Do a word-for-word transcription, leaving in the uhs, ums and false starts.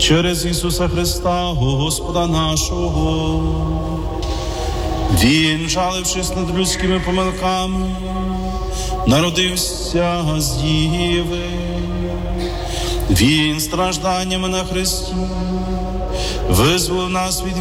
через Ісуса Христа, Господа нашого. Він, жалившись над людськими помилками, народився з Діви. Він стражданнями на хресті визволив нас від